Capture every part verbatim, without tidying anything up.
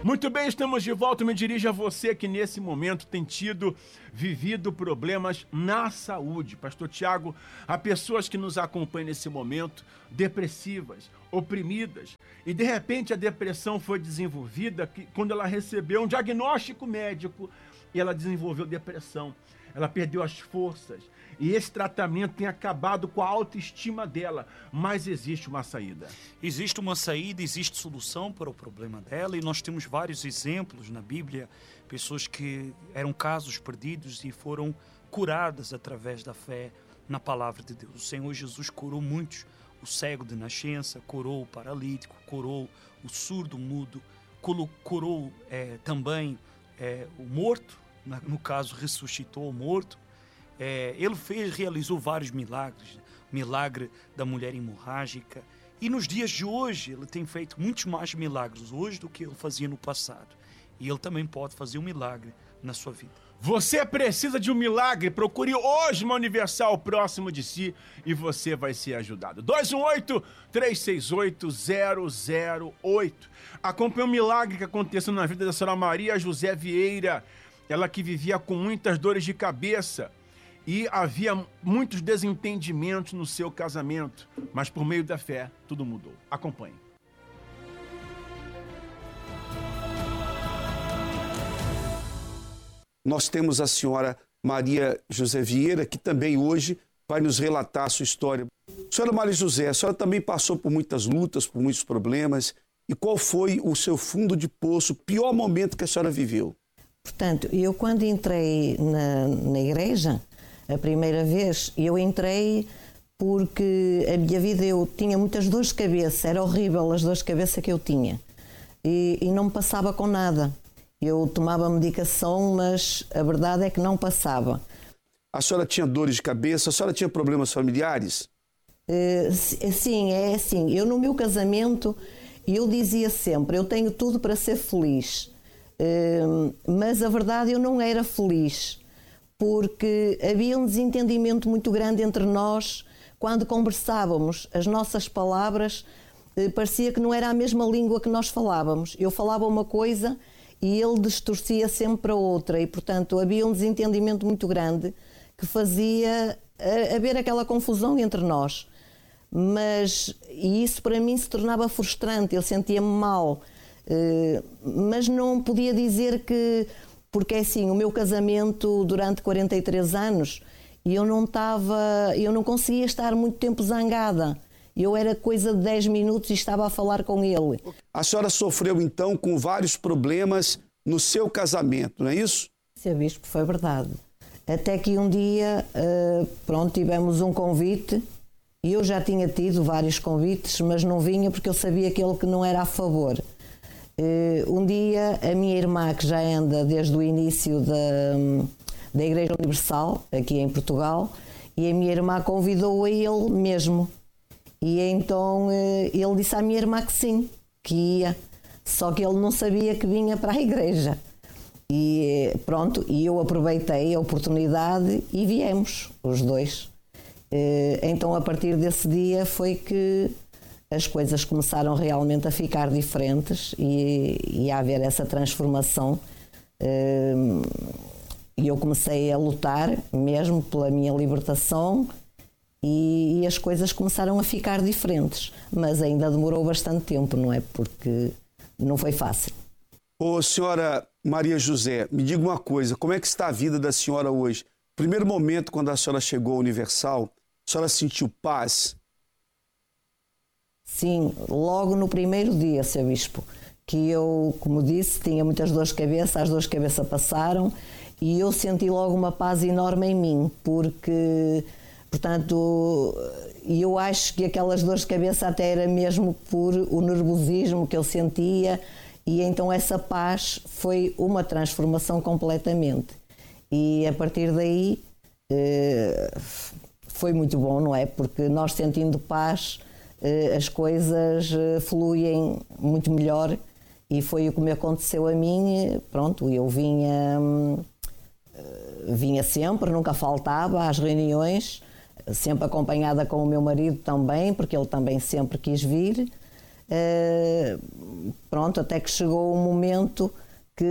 Muito bem, estamos de volta. Me dirijo a você que nesse momento tem tido, vivido problemas na saúde. Pastor Tiago, há pessoas que nos acompanham nesse momento, depressivas, oprimidas, e de repente a depressão foi desenvolvida quando ela recebeu um diagnóstico médico e ela desenvolveu depressão. Ela perdeu as forças e esse tratamento tem acabado com a autoestima dela, mas existe uma saída. Existe uma saída, existe solução para o problema dela e nós temos vários exemplos na Bíblia, pessoas que eram casos perdidos e foram curadas através da fé na palavra de Deus. O Senhor Jesus curou muitos, o cego de nascença, curou o paralítico, curou o surdo mudo, curou é, também é, o morto, no caso ressuscitou o morto. É, ele fez, realizou vários milagres, milagre da mulher hemorrágica, e nos dias de hoje ele tem feito muitos mais milagres hoje do que ele fazia no passado, e ele também pode fazer um milagre na sua vida. Você precisa de um milagre? Procure hoje uma Universal próximo de si e você vai ser ajudado. dois um oito, três seis oito, zero zero oito. Acompanhe um milagre que aconteceu na vida da senhora Maria José Vieira, ela que vivia com muitas dores de cabeça e havia muitos desentendimentos no seu casamento, mas por meio da fé tudo mudou. Acompanhe. Nós temos a senhora Maria José Vieira, que também hoje vai nos relatar a sua história. Senhora Maria José, a senhora também passou por muitas lutas, por muitos problemas. E qual foi o seu fundo de poço, o pior momento que a senhora viveu? Portanto, eu quando entrei na, na igreja, a primeira vez, eu entrei porque a minha vida, eu tinha muitas dores de cabeça, era horrível as dores de cabeça que eu tinha. E, e não me passava com nada. Eu tomava medicação, mas a verdade é que não passava. A senhora tinha dores de cabeça? A senhora tinha problemas familiares? Uh, sim, é assim. Eu no meu casamento, eu dizia sempre, eu tenho tudo para ser feliz. Uh, mas a verdade eu não era feliz, porque havia um desentendimento muito grande entre nós. Quando conversávamos, as nossas palavras uh, parecia que não era a mesma língua que nós falávamos. Eu falava uma coisa e ele distorcia sempre para outra, e portanto havia um desentendimento muito grande que fazia uh, haver aquela confusão entre nós. Mas e isso para mim se tornava frustrante, eu sentia-me mal. Uh, mas não podia dizer que, porque é assim, o meu casamento durante quarenta e três anos, eu não estava, eu não conseguia estar muito tempo zangada. Eu era coisa de dez minutos e estava a falar com ele. A senhora sofreu então com vários problemas no seu casamento, não é isso? Seu Bispo, foi verdade. Até que um dia, uh, pronto, tivemos um convite, e eu já tinha tido vários convites, mas não vinha porque eu sabia aquele que não era a favor. Uh, um dia a minha irmã, que já anda desde o início da, da Igreja Universal, aqui em Portugal, e a minha irmã convidou a ele mesmo. E então uh, ele disse à minha irmã que sim, que ia, só que ele não sabia que vinha para a igreja. E pronto, e eu aproveitei a oportunidade e viemos, os dois. Uh, então a partir desse dia foi que as coisas começaram realmente a ficar diferentes e, e a haver essa transformação. E eu comecei a lutar mesmo pela minha libertação e, e as coisas começaram a ficar diferentes. Mas ainda demorou bastante tempo, não é? Porque não foi fácil. Ô, senhora Maria José, me diga uma coisa, como é que está a vida da senhora hoje? Primeiro momento, quando a senhora chegou ao Universal, a senhora sentiu paz? Sim, logo no primeiro dia, seu Bispo, que eu, como disse, tinha muitas dores de cabeça, as dores de cabeça passaram e eu senti logo uma paz enorme em mim, porque, portanto, eu acho que aquelas dores de cabeça até era mesmo por o nervosismo que eu sentia, e então essa paz foi uma transformação completamente. E a partir daí foi muito bom, não é? Porque nós sentindo paz, as coisas fluem muito melhor, e foi o que me aconteceu a mim. Pronto, eu vinha, vinha sempre, nunca faltava às reuniões, sempre acompanhada com o meu marido também, porque ele também sempre quis vir. pronto, até que chegou um momento que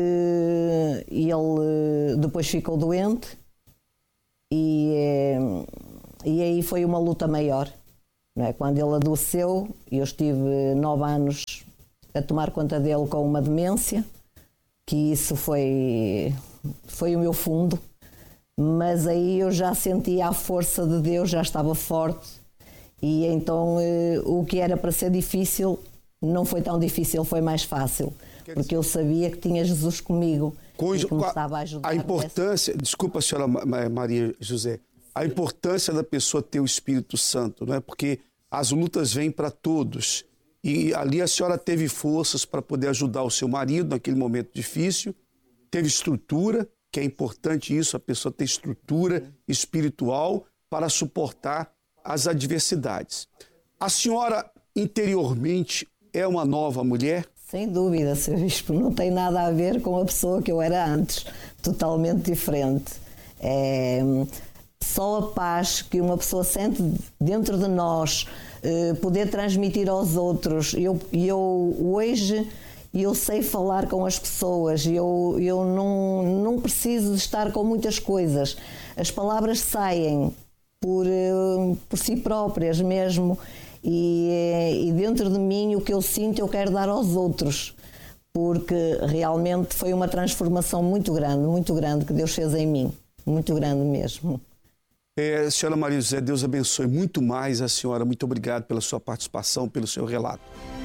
ele depois ficou doente e, e aí foi uma luta maior. Não é? Quando ele adoeceu, eu estive nove anos a tomar conta dele com uma demência, que isso foi, foi o meu fundo, mas aí eu já sentia a força de Deus, já estava forte, e então o que era para ser difícil não foi tão difícil, foi mais fácil, porque eu sabia que tinha Jesus comigo Com, e que me estava a ajudar. A importância, desculpa, senhora Maria José, a importância da pessoa ter o Espírito Santo, não é? Porque as lutas vêm para todos. E ali a senhora teve forças para poder ajudar o seu marido naquele momento difícil, teve estrutura, que é importante isso, a pessoa ter estrutura espiritual para suportar as adversidades. A senhora, interiormente, é uma nova mulher? Sem dúvida, seu Bispo, não tem nada a ver com a pessoa que eu era antes, totalmente diferente. É... Só a paz que uma pessoa sente dentro de nós, eh, poder transmitir aos outros. Eu, eu hoje eu sei falar com as pessoas, eu, eu não, não preciso de estar com muitas coisas. As palavras saem por, eh, por si próprias mesmo, e, e dentro de mim o que eu sinto eu quero dar aos outros, porque realmente foi uma transformação muito grande, muito grande que Deus fez em mim, muito grande mesmo. É, senhora Maria José, Deus abençoe muito mais a senhora. Muito obrigado pela sua participação, pelo seu relato.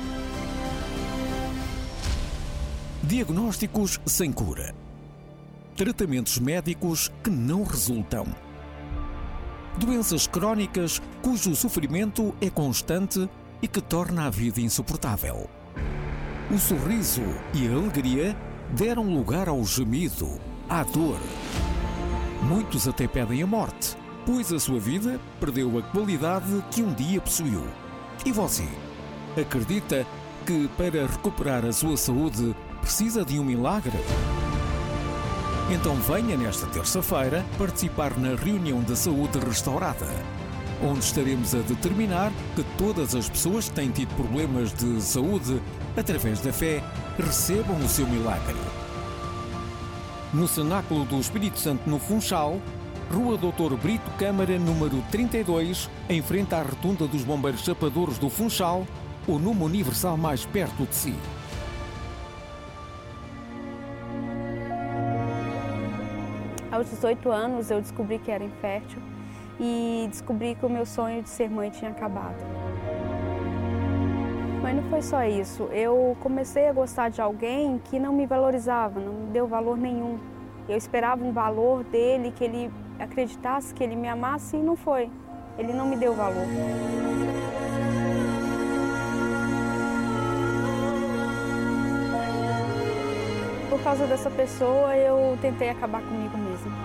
Diagnósticos sem cura. Tratamentos médicos que não resultam. Doenças crónicas cujo sofrimento é constante e que torna a vida insuportável. O sorriso e a alegria deram lugar ao gemido, à dor. Muitos até pedem a morte, pois a sua vida perdeu a qualidade que um dia possuiu. E você? Acredita que para recuperar a sua saúde precisa de um milagre? Então venha nesta terça-feira participar na reunião da saúde restaurada, onde estaremos a determinar que todas as pessoas que têm tido problemas de saúde, através da fé, recebam o seu milagre. No Cenáculo do Espírito Santo, no Funchal, Rua doutor Brito Câmara, número trinta e dois, em frente à Rotunda dos Bombeiros Chapadores do Funchal, ou numa Universal mais perto de si. Aos dezoito anos eu descobri que era infértil e descobri que o meu sonho de ser mãe tinha acabado. Mas não foi só isso, eu comecei a gostar de alguém que não me valorizava, não me deu valor nenhum. Eu esperava um valor dele, que ele acreditasse, que ele me amasse, e não foi. Ele não me deu valor. Por causa dessa pessoa, eu tentei acabar comigo mesma.